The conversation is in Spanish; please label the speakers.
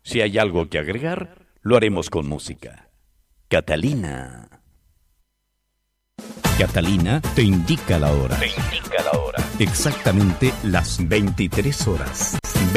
Speaker 1: Si hay algo que agregar, lo haremos con música. Catalina.
Speaker 2: Catalina te indica la hora.
Speaker 1: Te indica la hora.
Speaker 2: Exactamente las 23 horas.